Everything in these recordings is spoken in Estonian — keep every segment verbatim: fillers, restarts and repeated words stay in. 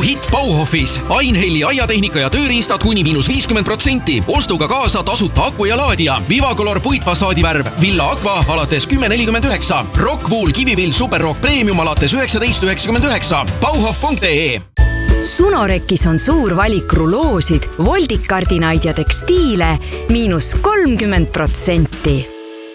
hitt Bauhofis. Einhelli aiatehnika ja tööriistad kuni miinus viiskümmend protsenti. Ostuga kaasa tasuta aku ja laadija. Vivacolor puitfasaadivärv Villa Aqua alates kümme nelikümmend üheksa. Rockwool Kivivill Superrock Premium alates üheksateist üheksakümmend üheksa. bauhof punkt ee. Sunorekis on suur valik ruloosid, voldikardinaid ja tekstiile miinus kolmkümmend protsenti.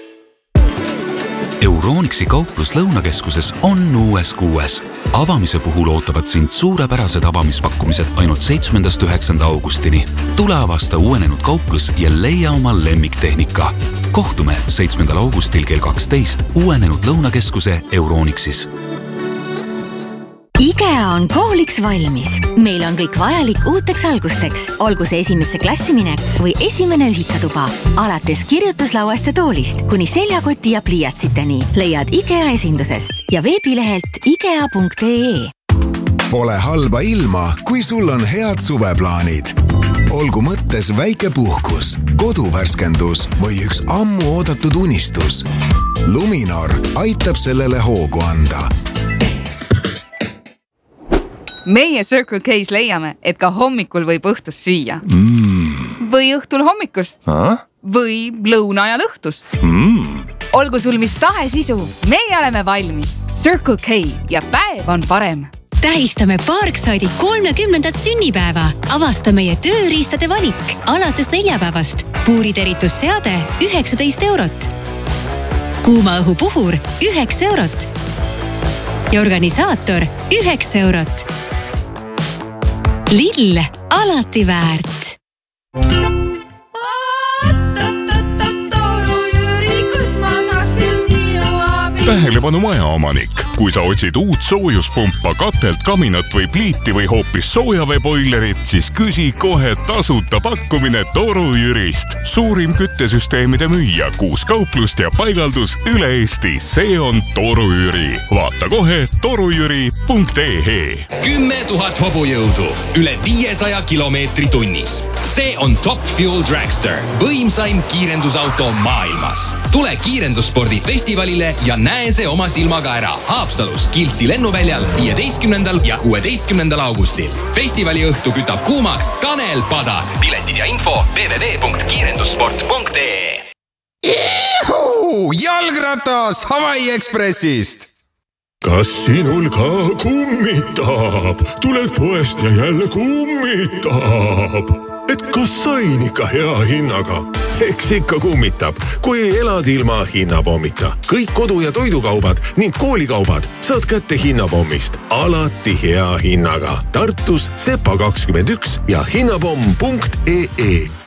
Euronixi kauplus Lõunakeskuses on uues kuues. Avamise puhul ootavad sind suurepärased avamispakkumised ainult seitsmendast üheksanda augustini. Tule avasta uuenenud kauplus ja leia oma lemmiktehnika. Kohtume seitsmendal augustil kell kaksteist uuenenud Lõunakeskuse Euronixis. IKEA on kooliks valmis. Meil on kõik vajalik uuteks algusteks, olgu see esimesse klassiminek või esimene ühikatuba. Alates kirjutuslauast ja toolist kuni seljakoti ja pliiatsiteni leiad IKEA esindusest ja veebilehelt ikea punkt ee. Pole halba ilma, kui sul on head suveplaanid. Olgu mõttes väike puhkus, koduvärskendus või üks ammu oodatud unistus. Luminor aitab sellele hoogu anda. Meie Circle K's leiame, et ka hommikul võib õhtust süüa. Mm. Või õhtul hommikust. Ah? Või lõuna ja lõhtust. Mm. Olgu sul mis tahe sisu, meie oleme valmis. Circle K ja päev on parem. Tähistame Parkside'i kolmekümnendat sünnipäeva. Avasta meie tööriistade valik. Alates neljapäevast. Puuriteritusseade üheksateist eurot. Kuuma õhu puhur üheksa eurot. Ja organisaator üheksa eurot. Lill alati väärt. Tähelepanu majaomanik. Kui sa otsid uut soojuspumpa, katelt, kaminat või pliiti või hoopis soojaveeboilerit, siis küsi kohe tasuta pakkumine Toru Jürist. Suurim küttesüsteemide müüja, kuus kauplust ja paigaldus üle Eesti. See on Toru Jüri. Vaata kohe torujüri punkt ee. Kümme tuhat hobujõudu, üle viiesaja kilomeetri tunnis. See on Top Fuel Dragster, võimsaim kiirendusauto maailmas. Tule kiirendusspordi festivalile ja näe see oma silmaga ära. Haapsalus Kiltsi lennuväljal viieteistkümnendal ja kuueteistkümnendal augustil. Festivali õhtu kütab kuumaks Tanel Padar. Piletid ja info w w w punkt kiirendussport punkt ee. Ihu! Jalgratas Hawaii Expressist! Kas sinul ka kummitab? Tuled poest ja jälle kummitab. Et kas sain ikka hea hinnaga? Eks ikka kummitab, kui elad ilma hinnapommita. Kõik kodu- ja toidukaubad ning koolikaubad saad kätte hinnapommist. Alati hea hinnaga. Tartus Sepa kakskümmend üks ja hinnapomm punkt ee.